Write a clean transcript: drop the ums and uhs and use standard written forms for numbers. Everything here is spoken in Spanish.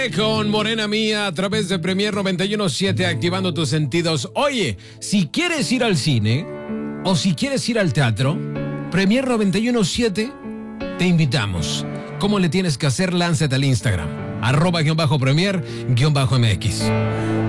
Con Morena Mía a través de Premier 91.7, activando tus sentidos. Oye, si quieres ir al cine o si quieres ir al teatro, Premier 91.7 te invitamos. ¿Cómo le tienes que hacer? Lánzate al Instagram @premier_MX.